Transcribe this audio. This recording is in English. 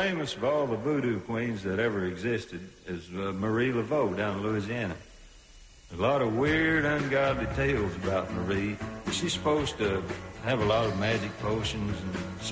famous of all the voodoo queens that ever existed is Marie Laveau down in Louisiana. A lot of weird, ungodly tales about Marie. She's supposed to have a lot of magic potions and